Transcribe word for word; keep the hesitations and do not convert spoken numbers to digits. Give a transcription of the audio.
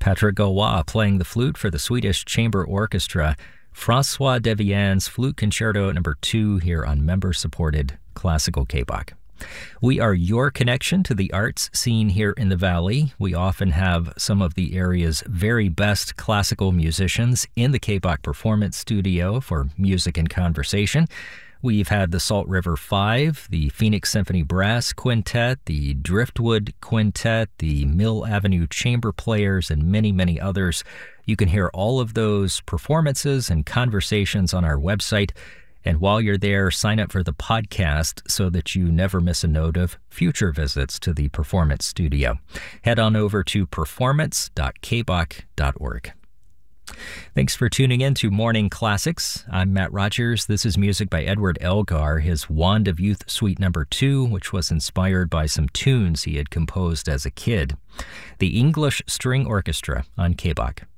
Patrick Gaulois playing the flute for the Swedish Chamber Orchestra. Francois Devian's Flute Concerto number two here on member-supported Classical K-Bach. We are your connection to the arts scene here in the Valley. We often have some of the area's very best classical musicians in the K-Bach Performance Studio for music and conversation. We've had the Salt River Five, the Phoenix Symphony Brass Quintet, the Driftwood Quintet, the Mill Avenue Chamber Players, and many, many others. You can hear all of those performances and conversations on our website. And while you're there, sign up for the podcast so that you never miss a note of future visits to the Performance Studio. Head on over to performance dot k bach dot org. Thanks for tuning in to Morning Classics. I'm Matt Rogers. This is music by Edward Elgar, his Wand of Youth Suite number two, which was inspired by some tunes he had composed as a kid. The English String Orchestra on K-Bach.